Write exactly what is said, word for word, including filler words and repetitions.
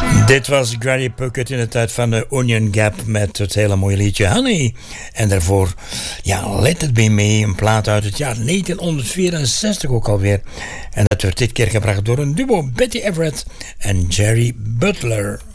Dit was Granny Puckett in de tijd van de Onion Gap met het hele mooie liedje Honey. En daarvoor, ja, Let It Be Me, een plaat uit het jaar negentienhonderdvierenzestig ook alweer. En dat werd dit keer gebracht door een duo, Betty Everett en Jerry Butler.